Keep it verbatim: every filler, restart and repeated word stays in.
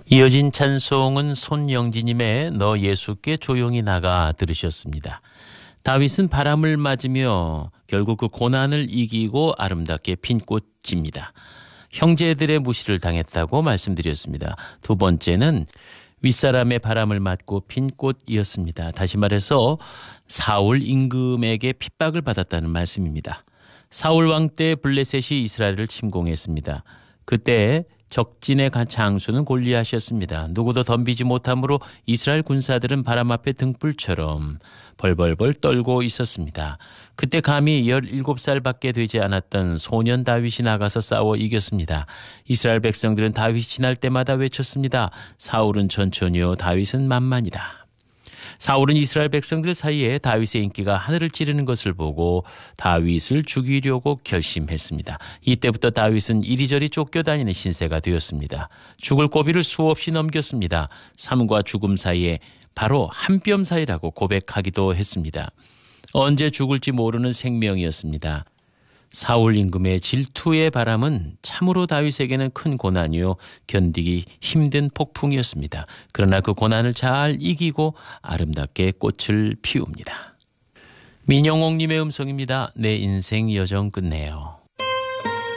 이어진 찬송은 손영진님의 너 예수께 조용히 나가 들으셨습니다. 다윗은 바람을 맞으며 결국 그 고난을 이기고 아름답게 핀 꽃입니다. 형제들의 무시를 당했다고 말씀드렸습니다. 두 번째는 윗사람의 바람을 맞고 핀 꽃이었습니다. 다시 말해서 사울 임금에게 핍박을 받았다는 말씀입니다. 사울 왕 때 블레셋이 이스라엘을 침공했습니다. 그때 적진의 장수는 골리앗이었습니다. 누구도 덤비지 못하므로 이스라엘 군사들은 바람 앞에 등불처럼 벌벌벌 떨고 있었습니다. 그때 감히 열일곱 살밖에 되지 않았던 소년 다윗이 나가서 싸워 이겼습니다. 이스라엘 백성들은 다윗이 지날 때마다 외쳤습니다. 사울은 천천히요 다윗은 만만이다. 사울은 이스라엘 백성들 사이에 다윗의 인기가 하늘을 찌르는 것을 보고 다윗을 죽이려고 결심했습니다. 이때부터 다윗은 이리저리 쫓겨다니는 신세가 되었습니다. 죽을 고비를 수없이 넘겼습니다. 삶과 죽음 사이에 바로 한 뼘 사이라고 고백하기도 했습니다. 언제 죽을지 모르는 생명이었습니다. 사울 임금의 질투의 바람은 참으로 다윗에게는 큰 고난이요 견디기 힘든 폭풍이었습니다. 그러나 그 고난을 잘 이기고 아름답게 꽃을 피웁니다. 민영옥님의 음성입니다. 내 인생 여정 끝내요.